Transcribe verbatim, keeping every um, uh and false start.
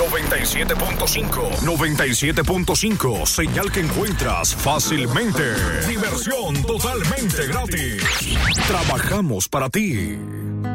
noventa y siete punto cinco. noventa y siete punto cinco, señal que encuentras fácilmente. Diversión totalmente gratis. Trabajamos para ti.